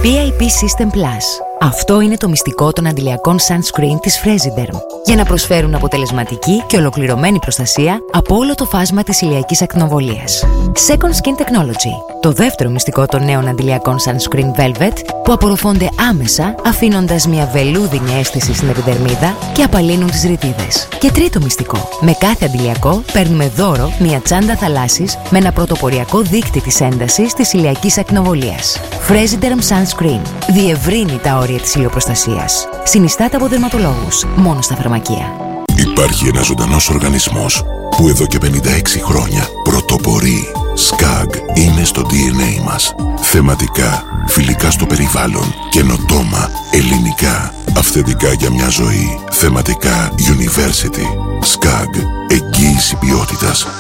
PIP System Plus. Αυτό είναι το μυστικό των αντιλιακών sunscreen της Fresiderm, για να προσφέρουν αποτελεσματική και ολοκληρωμένη προστασία από όλο το φάσμα της ηλιακής ακτινοβολίας. Second Skin Technology. Το δεύτερο μυστικό των νέων αντιλιακών sunscreen Velvet, που απορροφώνται άμεσα, αφήνοντας μια βελούδινη αίσθηση στην επιδερμίδα και απαλύνουν τις ρητίδες. Και τρίτο μυστικό. Με κάθε αντιλιακό παίρνουμε δώρο μια τσάντα θαλάσσης με ένα πρωτοποριακό δείκτη της έντασης της ηλιακής ακτινοβολίας. Fresiderm Sunscreen. Διευρύνει τα όρια της ηλιοπροστασίας. Συνιστάται από δερματολόγους. Μόνο στα φαρμακεία. Υπάρχει ένας ζωντανός οργανισμός που εδώ και 56 χρόνια πρωτοπορεί. SCAG είναι στο DNA μας. Θεματικά, φιλικά στο περιβάλλον, καινοτόμα, ελληνικά, αυθεντικά για μια ζωή. Θεματικά University. SCAG, εγγύηση ποιότητας